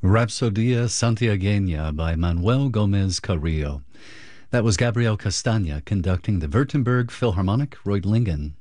Rapsodia Santiagueña by Manuel Gomez Carrillo. That was Gabriel Castagna conducting the Württemberg Philharmonic Reutlingen.